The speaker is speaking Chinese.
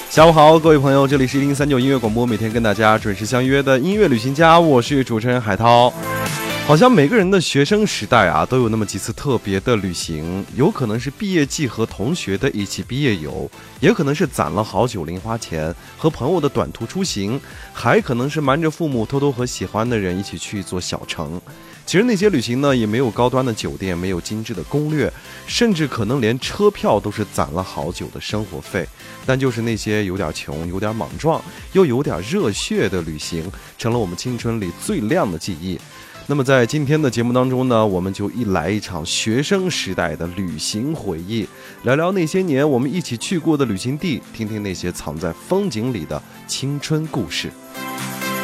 下午好，各位朋友，这里是1039音乐广播，每天跟大家准时相约的音乐旅行家，我是主持人海涛。好像每个人的学生时代啊，都有那么几次特别的旅行，有可能是毕业季和同学的一起毕业游，也可能是攒了好久零花钱和朋友的短途出行，还可能是瞒着父母偷偷和喜欢的人一起去一座小城。其实那些旅行呢，也没有高端的酒店，没有精致的攻略，甚至可能连车票都是攒了好久的生活费。但就是那些有点穷、有点莽撞，又有点热血的旅行，成了我们青春里最亮的记忆。那么在今天的节目当中呢，我们就来一场学生时代的旅行回忆，聊聊那些年我们一起去过的旅行地，听听那些藏在风景里的青春故事。